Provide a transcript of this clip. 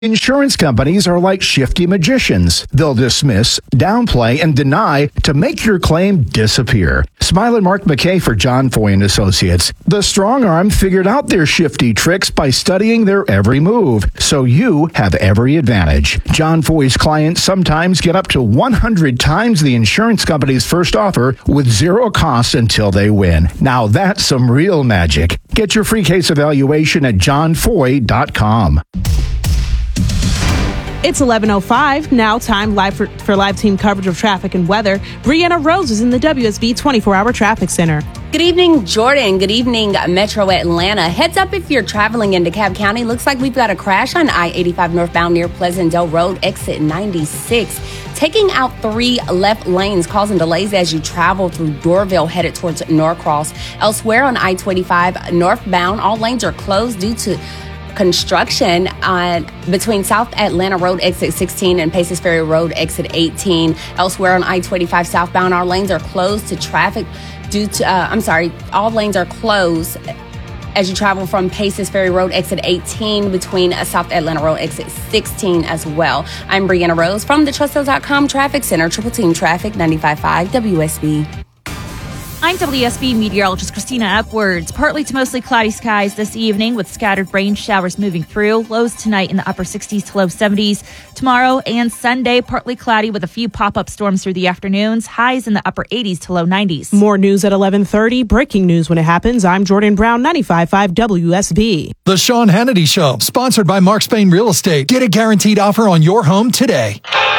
Insurance companies are like shifty magicians. They'll dismiss, downplay, and deny to make your claim disappear. Smile and Mark McKay for John Foy and Associates. The strong arm figured out their shifty tricks by studying their every move, so you have every advantage. John Foy's clients sometimes get up to 100 times the insurance company's first offer with zero cost until they win. Now that's some real magic. Get your free case evaluation at johnfoy.com. It's 11:05. Now time for live team coverage of traffic and weather. Brianna Rose is in the WSB 24-hour traffic center. Good evening, Jordan. Good evening, Metro Atlanta. Heads up if you're traveling in DeKalb County. Looks like we've got a crash on I-85 northbound near Pleasantdale Road, exit 96. Taking out 3 left lanes, causing delays as you travel through Doraville headed towards Norcross. Elsewhere on I-25 northbound, all lanes are closed due to construction between South Atlanta Road exit 16 and Paces Ferry Road exit 18. Elsewhere on I-25 southbound, our lanes are closed to traffic due to, all lanes are closed as you travel from Paces Ferry Road exit 18 between South Atlanta Road exit 16 as well. I'm Brianna Rose from the TrustHill.com Traffic Center, Triple Team Traffic 95.5 WSB. I'm WSB meteorologist Christina Upwards. Partly to mostly cloudy skies this evening with scattered rain showers moving through. Lows tonight in the upper 60s to low 70s. Tomorrow and Sunday, partly cloudy with a few pop-up storms through the afternoons. Highs in the upper 80s to low 90s. More news at 11:30. Breaking news when it happens. I'm Jordan Brown, 95.5 WSB. The Sean Hannity Show, sponsored by Mark Spain Real Estate. Get a guaranteed offer on your home today.